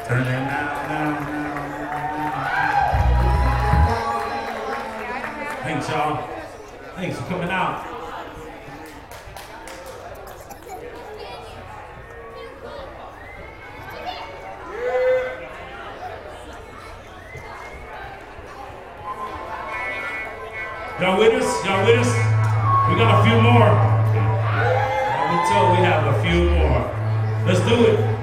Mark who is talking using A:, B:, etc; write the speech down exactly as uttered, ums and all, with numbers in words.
A: Turn it down, down, down. Thanks, y'all. Thanks for coming out. Y'all with us? Y'all with us? We got a few more. I've been told we have a few more. Let's do it.